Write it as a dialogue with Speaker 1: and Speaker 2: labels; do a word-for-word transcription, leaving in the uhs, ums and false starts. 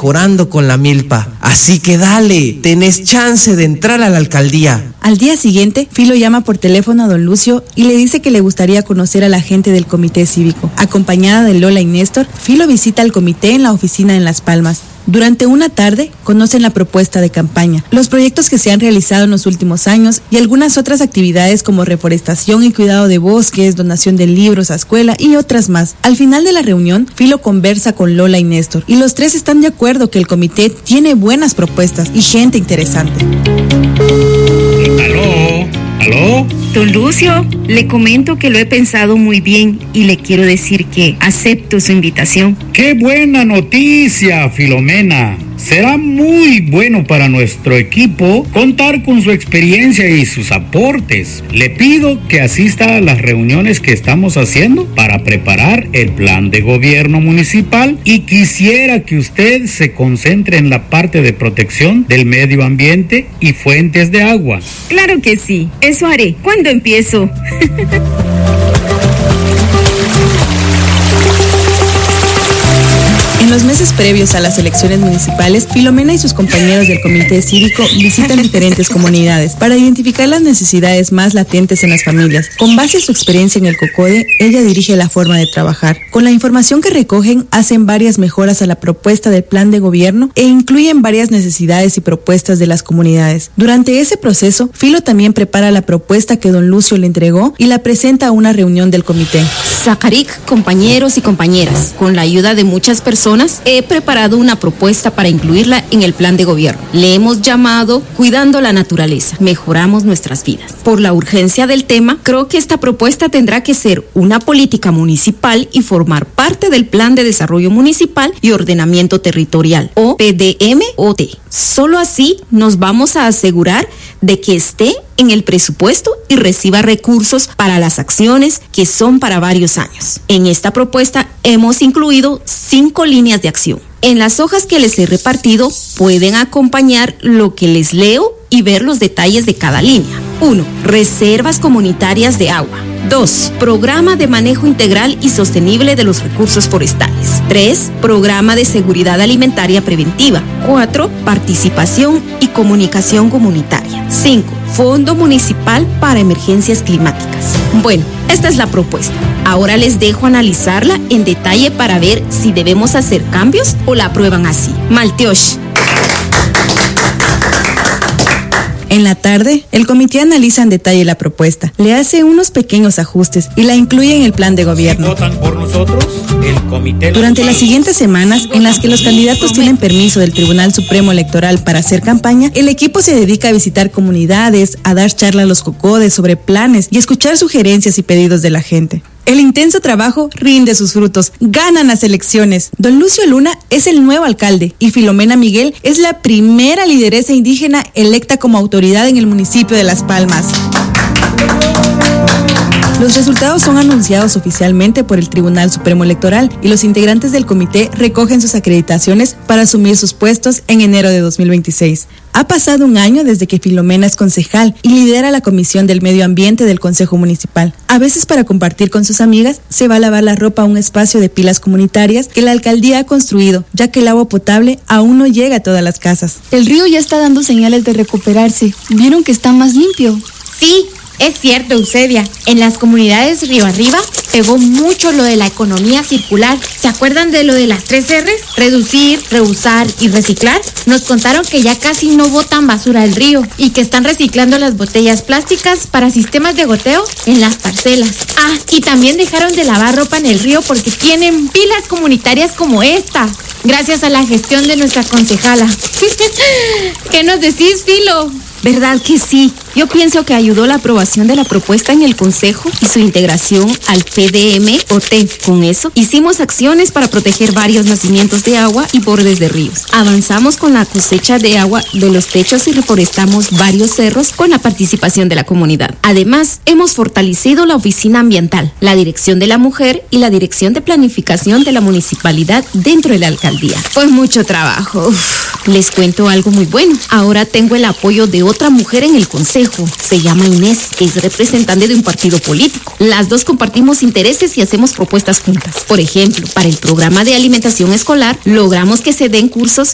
Speaker 1: mejorando con la milpa. Así que dale, tenés chance de entrar a la alcaldía.
Speaker 2: Al día siguiente, Filo llama por teléfono a don Lucio y le dice que le gustaría conocer a la gente del comité cívico. Acompañada de Lola y Néstor, Filo visita al comité en la oficina en Las Palmas. Durante una tarde, conocen la propuesta de campaña, los proyectos que se han realizado en los últimos años y algunas otras actividades como reforestación y cuidado de bosques, donación de libros a escuela y otras más. Al final de la reunión, Filo conversa con Lola y Néstor y los tres están de acuerdo que el comité tiene buenas propuestas y gente interesante.
Speaker 3: ¿Aló? ¿Aló?
Speaker 4: Don Lucio, le comento que lo he pensado muy bien y le quiero decir que acepto su invitación.
Speaker 3: ¡Qué buena noticia, Filomena! Será muy bueno para nuestro equipo contar con su experiencia y sus aportes. Le pido que asista a las reuniones que estamos haciendo para preparar el plan de gobierno municipal y quisiera que usted se concentre en la parte de protección del medio ambiente y fuentes de agua.
Speaker 4: Claro que sí, eso haré. ¿Cuándo empiezo?
Speaker 2: En los meses previos a las elecciones municipales, Filomena y sus compañeros del comité cívico visitan diferentes comunidades para identificar las necesidades más latentes en las familias. Con base en su experiencia en el COCODE, ella dirige la forma de trabajar. Con la información que recogen, hacen varias mejoras a la propuesta del plan de gobierno e incluyen varias necesidades y propuestas de las comunidades. Durante ese proceso, Filo también prepara la propuesta que don Lucio le entregó y la presenta a una reunión del comité.
Speaker 5: Zacaric, compañeros y compañeras, con la ayuda de muchas personas, he preparado una propuesta para incluirla en el plan de gobierno. Le hemos llamado Cuidando la Naturaleza, mejoramos nuestras vidas. Por la urgencia del tema, creo que esta propuesta tendrá que ser una política municipal y formar parte del Plan de Desarrollo Municipal y Ordenamiento Territorial, o P D M O T. Solo así nos vamos a asegurar de que esté en el presupuesto y reciba recursos para las acciones que son para varios años. En esta propuesta hemos incluido cinco líneas de acción. En las hojas que les he repartido pueden acompañar lo que les leo y ver los detalles de cada línea. uno. Reservas comunitarias de agua. dos. Programa de manejo integral y sostenible de los recursos forestales. tres. Programa de seguridad alimentaria preventiva. cuatro. Participación y comunicación comunitaria. cinco. Fondo Municipal para Emergencias Climáticas. Bueno, esta es la propuesta. Ahora les dejo analizarla en detalle para ver si debemos hacer cambios o la aprueban así. Malteosh.
Speaker 2: En la tarde, el comité analiza en detalle la propuesta, le hace unos pequeños ajustes y la incluye en el plan de gobierno.
Speaker 3: ¿Votan por nosotros? El comité.
Speaker 2: Durante las siguientes semanas, en las que los candidatos tienen permiso del Tribunal Supremo Electoral para hacer campaña, el equipo se dedica a visitar comunidades, a dar charlas a los cocodes sobre planes y escuchar sugerencias y pedidos de la gente. El intenso trabajo rinde sus frutos, ganan las elecciones. Don Lucio Luna es el nuevo alcalde y Filomena Miguel es la primera lideresa indígena electa como autoridad en el municipio de Las Palmas. Los resultados son anunciados oficialmente por el Tribunal Supremo Electoral y los integrantes del comité recogen sus acreditaciones para asumir sus puestos en enero de dos mil veintiséis. Ha pasado un año desde que Filomena es concejal y lidera la Comisión del Medio Ambiente del Consejo Municipal. A veces, para compartir con sus amigas, se va a lavar la ropa a un espacio de pilas comunitarias que la alcaldía ha construido, ya que el agua potable aún no llega a todas las casas.
Speaker 6: El río ya está dando señales de recuperarse. ¿Vieron que está más limpio?
Speaker 7: Sí, es cierto, Eusebia. En las comunidades río arriba pegó mucho lo de la economía circular. ¿Se acuerdan de lo de las tres R's? Reducir, reusar y reciclar. Nos contaron que ya casi no botan basura al río y que están reciclando las botellas plásticas para sistemas de goteo en las parcelas. Ah, y también dejaron de lavar ropa en el río porque tienen pilas comunitarias como esta, gracias a la gestión de nuestra concejala. ¿Qué nos decís, Filo?
Speaker 5: ¿Verdad que sí? Yo pienso que ayudó la aprobación de la propuesta en el Consejo y su integración al P D M O T. Con eso, hicimos acciones para proteger varios nacimientos de agua y bordes de ríos. Avanzamos con la cosecha de agua de los techos y reforestamos varios cerros con la participación de la comunidad. Además, hemos fortalecido la oficina ambiental, la Dirección de la Mujer y la Dirección de Planificación de la Municipalidad dentro de la alcaldía. Fue mucho trabajo. Uf. Les cuento algo muy bueno. Ahora tengo el apoyo de otra mujer en el consejo. Se llama Inés, es representante de un partido político. Las dos compartimos intereses y hacemos propuestas juntas. Por ejemplo, para el programa de alimentación escolar, logramos que se den cursos